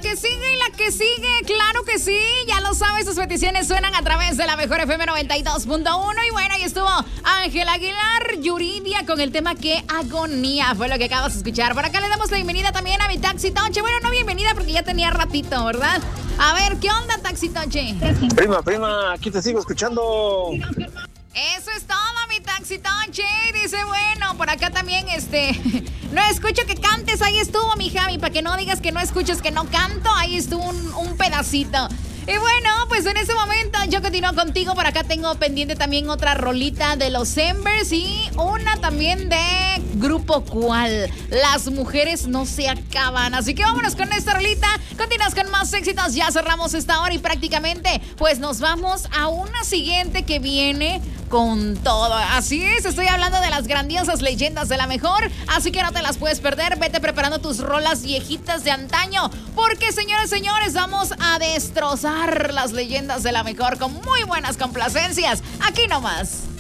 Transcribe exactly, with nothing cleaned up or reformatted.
que sigue y la que sigue, claro que sí, ya lo sabes, sus peticiones suenan a través de la mejor F M noventa y dos punto uno. Y bueno, ahí estuvo Ángel Aguilar, Yuridia, con el tema Qué agonía, fue lo que acabas de escuchar. Por acá le damos la bienvenida también a mi Taxi Toche. Bueno, no bienvenida porque ya tenía ratito, ¿verdad? A ver, ¿qué onda, Taxi Toche? Prima, prima, aquí te sigo escuchando. Eso es todo, mi Taxi Toche. Dice, bueno, por acá también, este... No escucho que cantes, ahí estuvo, mi Javi, para que no digas que no escuches que no canto, ahí estuvo un, un pedacito. Y bueno, pues en ese momento yo continúo contigo. Por acá tengo pendiente también otra rolita de los Embers y una también de Grupo Cual. Las mujeres no se acaban. Así que vámonos con esta rolita. Continúas con más éxitos. Ya cerramos esta hora y prácticamente pues nos vamos a una siguiente que viene con todo. Así es, estoy hablando de las grandiosas leyendas de la mejor. Así que no te las puedes perder. Vete preparando tus rolas viejitas de antaño. Porque, señores, señores, vamos a destrozar las leyendas de la mejor con muy buenas complacencias. Aquí nomás.